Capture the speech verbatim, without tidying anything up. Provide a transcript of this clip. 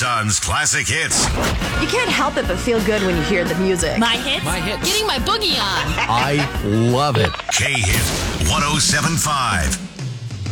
Sons Classic Hits. You can't help it but feel good when you hear the music. My hits? My hits. Getting my boogie on. I love it. K-Hit one oh seven point five.